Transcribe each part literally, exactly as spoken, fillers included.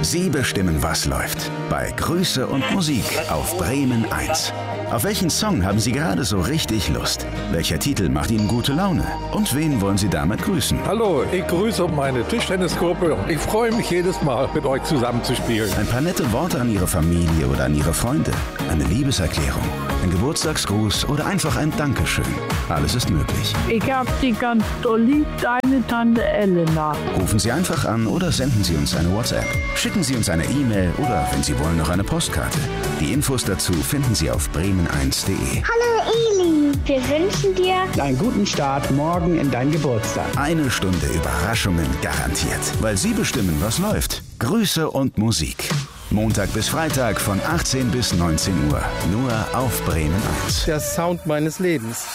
Sie bestimmen, was läuft. Bei Grüße und Musik auf Bremen eins. Auf welchen Song haben Sie gerade so richtig Lust? Welcher Titel macht Ihnen gute Laune? Und wen wollen Sie damit grüßen? Hallo, ich grüße meine Tischtennisgruppe. Ich freue mich jedes Mal, mit euch zusammen zu spielen. Ein paar nette Worte an Ihre Familie oder an Ihre Freunde. Eine Liebeserklärung, ein Geburtstagsgruß oder einfach ein Dankeschön. Alles ist möglich. Ich hab Sie ganz doll lieb, deine Tante Elena. Rufen Sie einfach an oder senden Sie uns eine WhatsApp. Schicken Sie uns eine E-Mail oder, wenn Sie wollen, noch eine Postkarte. Die Infos dazu finden Sie auf bremen eins punkt de. Hallo Eli, wir wünschen dir einen guten Start morgen in deinen Geburtstag. Eine Stunde Überraschungen garantiert, weil Sie bestimmen, was läuft. Grüße und Musik. Montag bis Freitag von achtzehn bis neunzehn Uhr. Nur auf Bremen eins. Der Sound meines Lebens.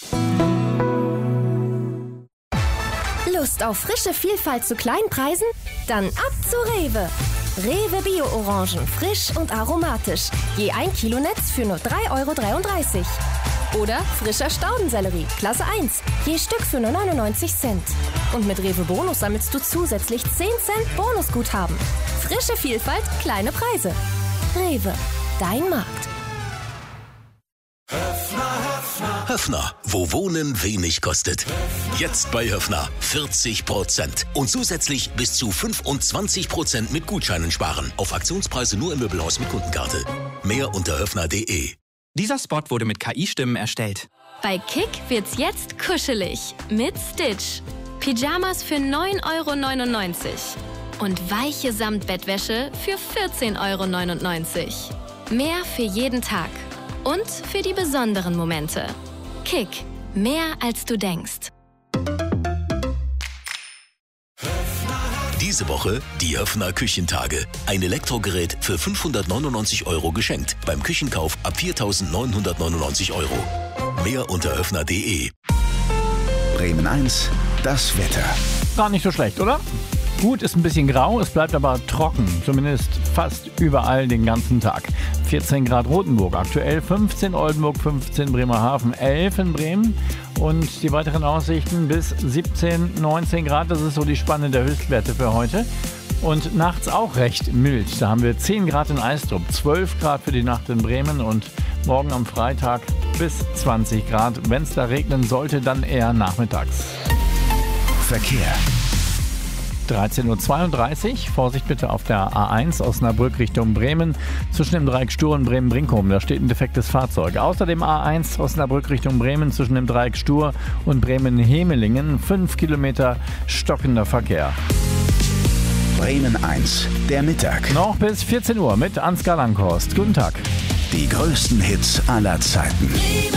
Lust auf frische Vielfalt zu kleinen Preisen? Dann ab zu Rewe. Rewe Bio-Orangen, frisch und aromatisch. Je ein Kilo Netz für nur drei Euro dreiunddreißig. Oder frischer Staudensellerie, Klasse eins, je Stück für nur neunundneunzig Cent. Und mit Rewe Bonus sammelst du zusätzlich zehn Cent Bonusguthaben. Frische Vielfalt, kleine Preise. Rewe, dein Markt. Höffner, wo Wohnen wenig kostet. Jetzt bei Höffner vierzig Prozent. Und zusätzlich bis zu fünfundzwanzig Prozent mit Gutscheinen sparen. Auf Aktionspreise nur im Möbelhaus mit Kundenkarte. Mehr unter höffner punkt de. Dieser Spot wurde mit K I-Stimmen erstellt. Bei Kick wird's jetzt kuschelig. Mit Stitch. Pyjamas für neun Euro neunundneunzig. Und weiche Samtbettwäsche für vierzehn Euro neunundneunzig. Mehr für jeden Tag. Und für die besonderen Momente. Kick. Mehr als du denkst. Diese Woche die Höffner Küchentage. Ein Elektrogerät für fünfhundertneunundneunzig Euro geschenkt. Beim Küchenkauf ab viertausendneunhundertneunundneunzig Euro. Mehr unter höffner punkt de. Bremen eins, das Wetter. Gar nicht so schlecht, oder? Gut, ist ein bisschen grau, es bleibt aber trocken, zumindest fast überall den ganzen Tag. vierzehn Grad Rothenburg aktuell, fünfzehn Oldenburg, fünfzehn Bremerhaven, elf in Bremen und die weiteren Aussichten bis siebzehn, neunzehn Grad, das ist so die Spanne der Höchstwerte für heute. Und nachts auch recht mild, da haben wir zehn Grad in Eistrup, zwölf Grad für die Nacht in Bremen und morgen am Freitag bis zwanzig Grad. Wenn es da regnen sollte, dann eher nachmittags. Verkehr. dreizehn Uhr zweiunddreißig. Vorsicht bitte auf der A eins Osnabrück Richtung Bremen. Zwischen dem Dreieck Stur und Bremen-Brinkum. Da steht ein defektes Fahrzeug. Außerdem A eins Osnabrück Richtung Bremen zwischen dem Dreieck Stur und Bremen-Hemelingen. Fünf Kilometer stockender Verkehr. Bremen eins, der Mittag. Noch bis vierzehn Uhr mit Ansgar Langhorst. Guten Tag. Die größten Hits aller Zeiten.